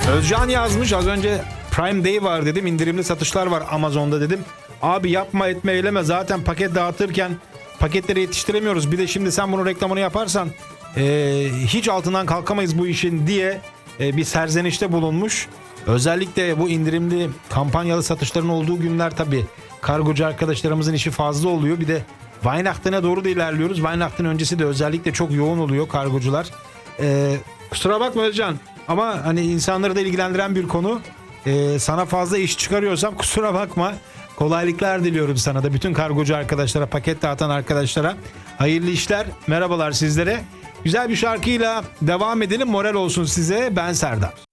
Özcan yazmış, az önce Prime Day var dedim, indirimli satışlar var Amazon'da dedim. Abi yapma etme eyleme, zaten paket dağıtırken paketleri yetiştiremiyoruz. Bir de şimdi sen bunun reklamını yaparsan hiç altından kalkamayız bu işin diye bir serzenişte bulunmuş. Özellikle bu indirimli kampanyalı satışların olduğu günler tabii kargocu arkadaşlarımızın işi fazla oluyor. Bir de Weihnachten'e doğru da ilerliyoruz. Weihnachten öncesi de özellikle çok yoğun oluyor kargocular. Kusura bakma Özcan ama hani insanları da ilgilendiren bir konu. Sana fazla iş çıkarıyorsam kusura bakma. Kolaylıklar diliyorum sana da, bütün kargocu arkadaşlara, paket dağıtan arkadaşlara. Hayırlı işler, merhabalar sizlere. Güzel bir şarkıyla devam edelim. Moral olsun size. Ben Serdar.